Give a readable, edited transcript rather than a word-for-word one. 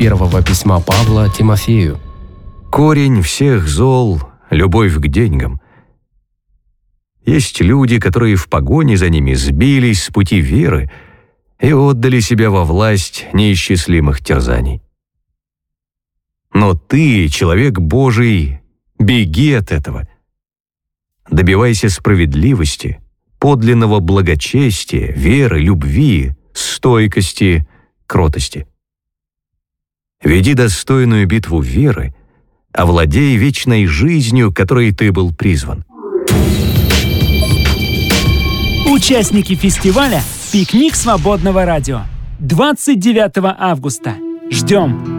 первого письма Павла Тимофею. Корень всех зол — любовь к деньгам. Есть люди, которые в погоне за ними сбились с пути веры и отдали себя во власть неисчислимых терзаний. Но ты, человек Божий, беги от этого. Добивайся справедливости, подлинного благочестия, веры, любви, стойкости, кротости. Веди достойную битву веры, овладей вечной жизнью, которой ты был призван. Участники фестиваля «Пикник свободного радио». 29 августа. Ждем!